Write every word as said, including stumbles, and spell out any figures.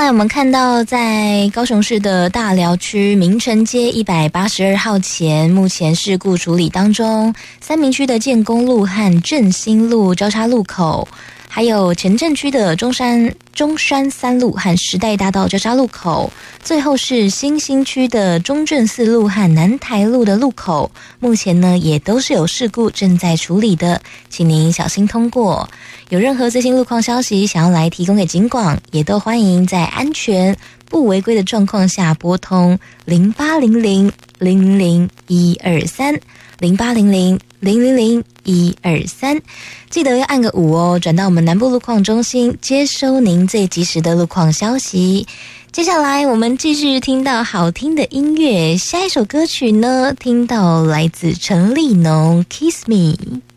我们看到在高雄市的大寮区明城街一百八十二号前，目前事故处理当中。三民区的建功路和振兴路交叉路口，还有前镇区的中山中山三路和时代大道交叉路口，最后是新兴区的中正四路和南台路的路口，目前呢也都是有事故正在处理的，请您小心通过。有任何最新路况消息想要来提供给警广，也都欢迎在安全不违规的状况下拨通零八零零零零零一二三零八零零零零零一二三，记得要按个五哦，转到我们南部路况中心，接收您最及时的路况消息。接下来我们继续听到好听的音乐，下一首歌曲呢，听到来自陈立农 Kiss Me。